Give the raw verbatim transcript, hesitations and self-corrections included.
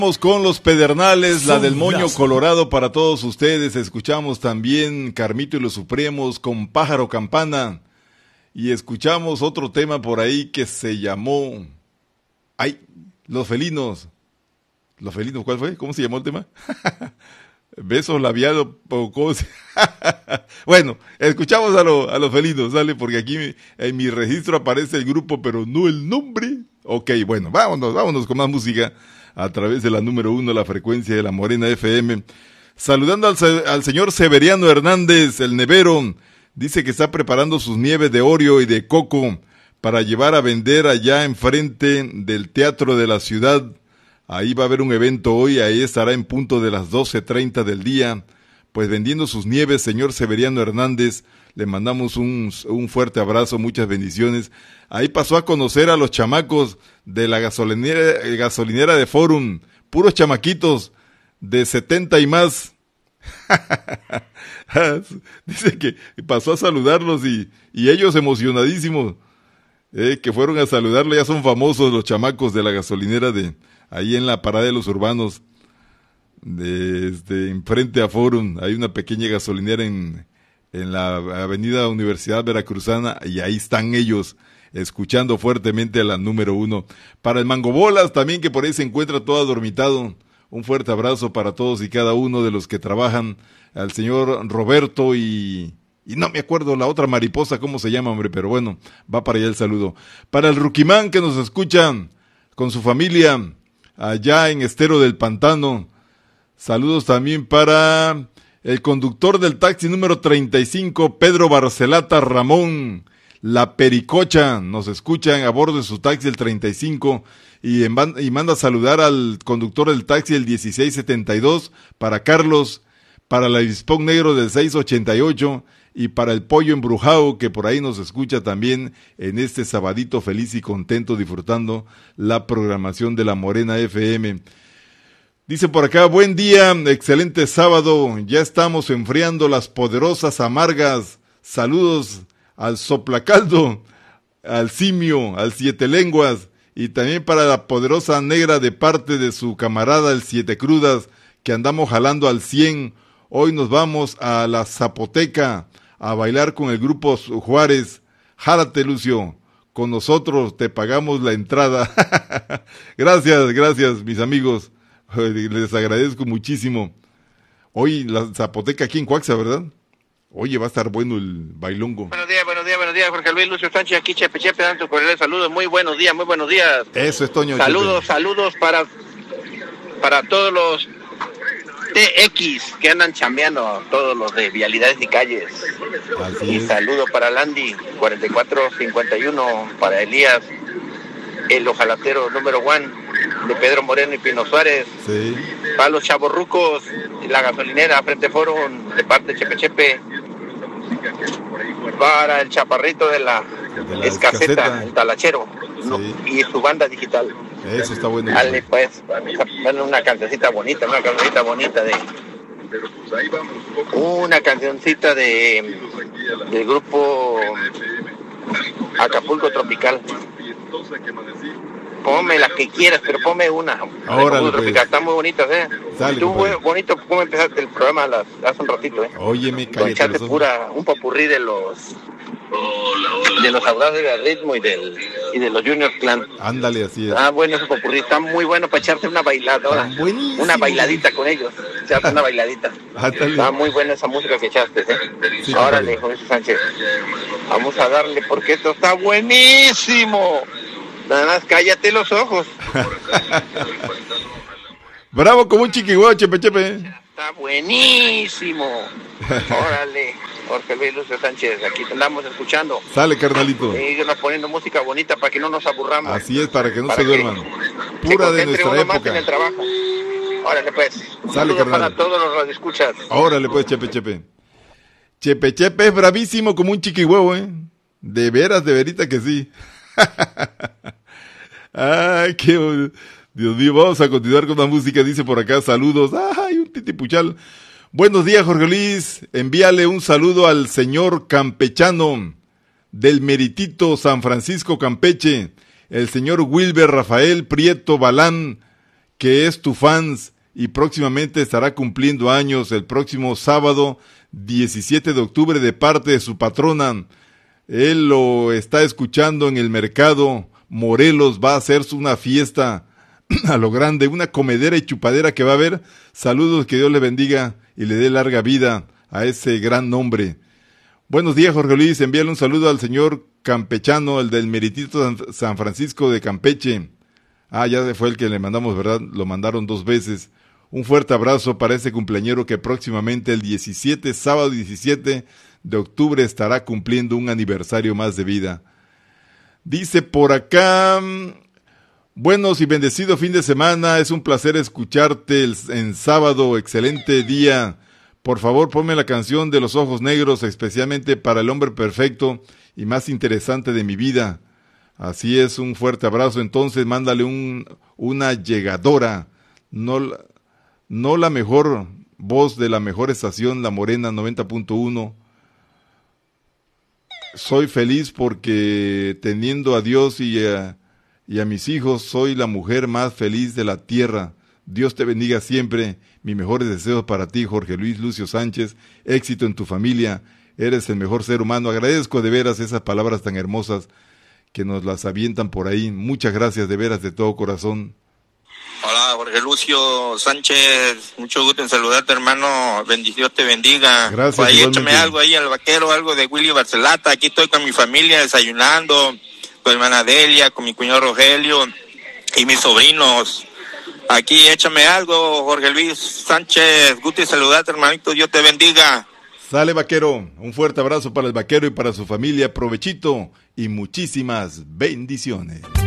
Vamos con los Pedernales, la del Moño Colorado para todos ustedes. Escuchamos también Carmito y los Supremos con Pájaro Campana. Y escuchamos otro tema por ahí que se llamó... ¡Ay! Los Felinos. ¿Los Felinos? ¿Cuál fue? ¿Cómo se llamó el tema? Besos labiados. Bueno, escuchamos a, lo, a los Felinos, ¿sale? Porque aquí en mi registro aparece el grupo, pero no el nombre. Ok, bueno, vámonos, vámonos con más música a través de la número uno, la frecuencia de la Morena F M. Saludando al, al señor Severiano Hernández, el nevero. Dice que está preparando sus nieves de Oreo y de coco para llevar a vender allá enfrente del Teatro de la Ciudad. Ahí va a haber un evento hoy, ahí estará en punto de las doce treinta del día, pues vendiendo sus nieves, señor Severiano Hernández. Le mandamos un, un fuerte abrazo, muchas bendiciones. Ahí pasó a conocer a los chamacos de la gasolinera, gasolinera de Forum, puros chamaquitos de setenta y más. Dice que pasó a saludarlos y, y ellos emocionadísimos, eh, que fueron a saludarle. Ya son famosos los chamacos de la gasolinera de ahí en la parada de los urbanos, desde enfrente a Forum. Hay una pequeña gasolinera en, en la avenida Universidad Veracruzana y ahí están ellos escuchando fuertemente a la número uno. Para el Mango Bolas también, que por ahí se encuentra todo adormitado, un fuerte abrazo para todos y cada uno de los que trabajan. Al señor Roberto y, y no me acuerdo la otra mariposa, cómo se llama, hombre, pero bueno, va para allá el saludo. Para el Ruquimán, que nos escucha con su familia allá en Estero del Pantano. Saludos también para el conductor del taxi número treinta y cinco, Pedro Barcelata Ramón, La Pericocha. Nos escuchan a bordo de su taxi el treinta y cinco y, en, y manda a saludar al conductor del taxi el dieciséis setenta y dos, para Carlos, para el Avispón Negro del seiscientos ochenta y ocho y para el Pollo Embrujado, que por ahí nos escucha también en este sabadito feliz y contento disfrutando la programación de la Morena F M. Dice por acá, buen día, excelente sábado, ya estamos enfriando las poderosas amargas. Saludos al Soplacaldo, al Simio, al Siete Lenguas y también para la poderosa negra de parte de su camarada el Siete Crudas, que andamos jalando al cien. Hoy nos vamos a la Zapoteca a bailar con el grupo Juárez. Jálate, Lucio, con nosotros te pagamos la entrada. Gracias, gracias, mis amigos. Les agradezco muchísimo. Hoy la Zapoteca aquí en Coaxa, ¿verdad? Oye, va a estar bueno el bailongo. Buenos días, buenos días, buenos días, Jorge Luis Lucio Sánchez, aquí Chepe Chepe, dando cordiales saludos. Muy buenos días, muy buenos días. Eso es, Toño. Saludos, Chepe. saludos para, para todos los T X que andan chambeando, todos los de vialidades y calles. Así y es. Saludos para Landy, cuarenta y cuatro cincuenta y uno, para Elías, el ojalatero número one, de Pedro Moreno y Pino Suárez. Sí. Para los chavorrucos, la gasolinera Frente Forum, de parte de Chepe Chepe. Para el chaparrito de la, de la escaseta, escaseta, el talachero, sí. ¿no? Y su banda digital. Eso está bueno. Dale, pues, bueno, una cancioncita bonita, una cancioncita bonita de... Una cancioncita de... del grupo Acapulco Tropical. Ponme la que quieras, pero ponme una. Ahora Tropical, pues. Están muy bonitas, ¿eh? Dale, Tú, compadre. bonito, cómo empezaste el programa las, hace un ratito, ¿eh? Óyeme, Con cállate echarte los ojos. pura, un popurrí de los... de los audaces del ritmo y del y de los Junior Clan. Ándale, así es. Ah, bueno, ese popurrí está muy bueno para echarte una bailada, Está buenísimo. una bailadita con ellos, echarte una bailadita. Ándale. Está muy buena esa música que echaste, ¿eh? Sí, Órale, compadre. José Sánchez, vamos a darle porque esto está buenísimo. Nada más cállate los ojos. Bravo como un chiquihuahua, Chepe Chepe. Está buenísimo. Órale, Jorge Luis Lucio Sánchez, aquí te andamos escuchando. Sale, carnalito. Y nos poniendo música bonita para que no nos aburramos. Así es, para que no Para se que duerman. se Pura de concentre nuestra uno más en el época. trabajo. Órale pues. Sale, Saludos carnal. para todos los radioescuchas. Órale pues, Chepe Chepe. Chepe Chepe es bravísimo como un chiquihuevo, ¿eh? De veras, de verita que sí. Ay, qué... Dios mío, vamos a continuar con la música. Dice por acá, saludos. Ay, un titipuchal. Buenos días, Jorge Luis. Envíale un saludo al señor campechano del Meritito San Francisco Campeche, el señor Wilber Rafael Prieto Balán, que es tu fans y próximamente estará cumpliendo años el próximo sábado diecisiete de octubre de parte de su patrona. Él lo está escuchando en el mercado Morelos, va a hacerse una fiesta a lo grande, una comedera y chupadera que va a haber. Saludos, que Dios le bendiga y le dé larga vida a ese gran nombre. Buenos días, Jorge Luis, envíale un saludo al señor campechano, el del Meritito San Francisco de Campeche. Ah, ya fue el que le mandamos, ¿verdad? Lo mandaron dos veces. Un fuerte abrazo para ese cumpleañero que próximamente el diecisiete, sábado diecisiete de octubre estará cumpliendo un aniversario más de vida. Dice por acá, buenos y bendecido fin de semana, es un placer escucharte el, en sábado, excelente día. Por favor, ponme la canción de Los Ojos Negros, especialmente para el hombre perfecto y más interesante de mi vida. Así es, un fuerte abrazo. Entonces, mándale un, una llegadora, no, no la mejor voz de la mejor estación, La Morena noventa punto uno. Soy feliz porque teniendo a Dios y a, y a mis hijos, soy la mujer más feliz de la tierra. Dios te bendiga siempre. Mis mejores deseos para ti, Jorge Luis Lucio Sánchez. Éxito en tu familia. Eres el mejor ser humano. Agradezco de veras esas palabras tan hermosas que nos las avientan por ahí. Muchas gracias de veras de todo corazón. Hola, Jorge Lucio Sánchez. Mucho gusto en saludarte, hermano. Bendición te bendiga. Gracias. Por ahí échame algo ahí al vaquero, algo de Willy Barcelata. Aquí estoy con mi familia desayunando, con mi hermana Delia, con mi cuñado Rogelio y mis sobrinos. Aquí échame algo, Jorge Luis Sánchez. Gusto en saludarte, hermanito. Dios te bendiga. Sale, vaquero. Un fuerte abrazo para el vaquero y para su familia. Provechito y muchísimas bendiciones.